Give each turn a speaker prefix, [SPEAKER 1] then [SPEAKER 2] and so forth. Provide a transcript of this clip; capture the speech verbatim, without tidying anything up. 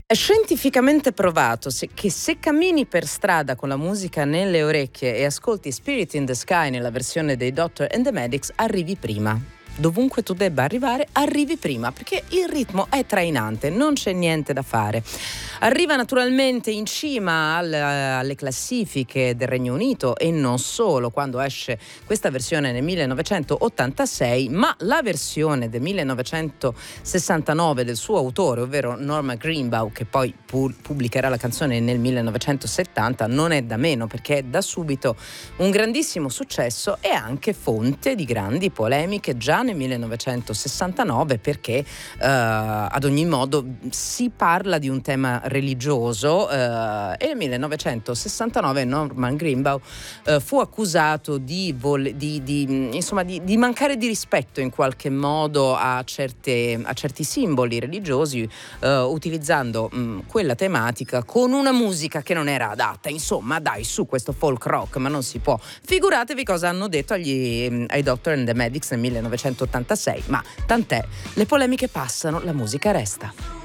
[SPEAKER 1] È scientificamente provato se- che se cammini per strada con la musica nelle orecchie e ascolti Spirit in the Sky nella versione dei Doctor and the Medics, arrivi prima. Dovunque tu debba arrivare, arrivi prima, perché il ritmo è trainante, non c'è niente da fare. Arriva naturalmente in cima al- alle classifiche del Regno Unito e non solo, quando esce questa versione nel millenovecentottantasei, ma la versione del millenovecentosessantanove del suo autore, ovvero Norman Greenbaum, che poi pu- pubblicherà la canzone nel millenovecentosettanta, non è da meno, perché è da subito un grandissimo successo e anche fonte di grandi polemiche già nel millenovecentosessantanove, perché eh, ad ogni modo si parla di un tema religioso eh, e nel millenovecentosessantanove Norman Greenbaum eh, fu accusato di, vol- di, di, insomma, di, di mancare di rispetto in qualche modo a, certe, a certi simboli religiosi, eh, utilizzando mh, quella tematica con una musica che non era adatta. Insomma, dai, su questo folk rock, ma non si può. Figuratevi cosa hanno detto agli, ai Doctor and the Medics nel millenovecentottantasei, ma tant'è, le polemiche passano, la musica resta.